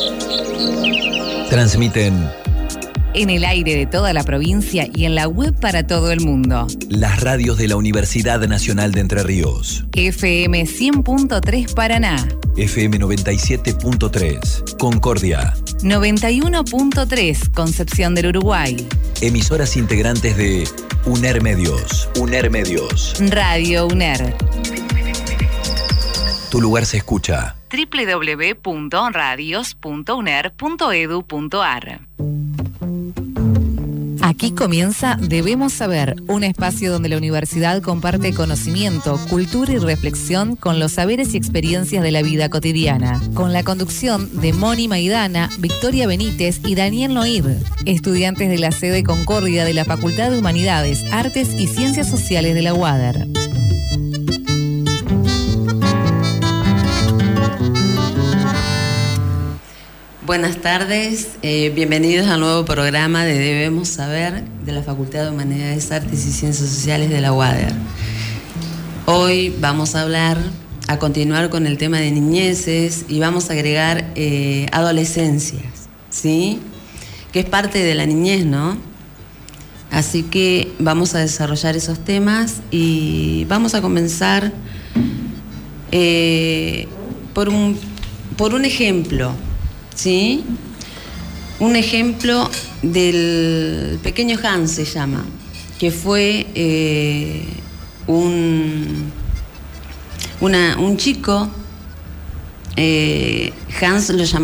Transmiten en el aire de toda la provincia y en la web para todo el mundo. las radios de la Universidad Nacional de Entre Ríos. FM 100.3 Paraná. FM 97.3 Concordia. 91.3 Concepción del Uruguay. Emisoras integrantes de UNER Medios. UNER Medios. Radio UNER. Tu lugar se escucha. www.radios.uner.edu.ar. Aquí comienza Debemos Saber, un espacio donde la universidad comparte conocimiento, cultura y reflexión con los saberes y experiencias de la vida cotidiana. Con la conducción de Moni Maidana, Victoria Benítez y Daniel Noir, estudiantes de la sede Concordia de la Facultad de Humanidades, Artes y Ciencias Sociales de la UADER. Buenas tardes, bienvenidos al nuevo programa de Debemos Saber de la Facultad de Humanidades, Artes y Ciencias Sociales de la UADER. Hoy vamos a continuar con el tema de niñeces y vamos a agregar adolescencias, ¿sí? Que es parte de la niñez, ¿no? Así que vamos a desarrollar esos temas y vamos a comenzar por un ejemplo. ¿Sí? Un ejemplo del pequeño Hans se llama, que fue un chico, Hans lo llamaba